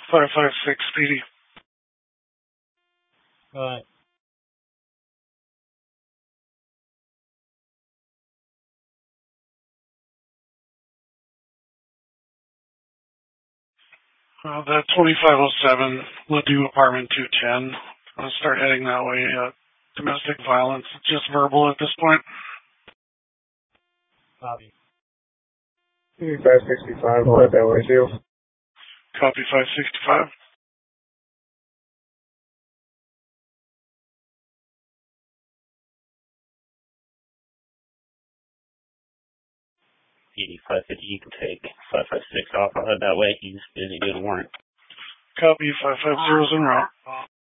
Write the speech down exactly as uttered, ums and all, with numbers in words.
five five six Speedy. Alright. Uh, the twenty-five oh seven Ladue Apartment two ten. I'll start heading that way. Uh, domestic violence, just verbal at this point. Copy. five sixty-five, I'll head that way too. Copy five sixty-five. eighty-five fifty, you can take five five six off. I'll head that way. He's busy doing warrant. Copy five five zero's en route.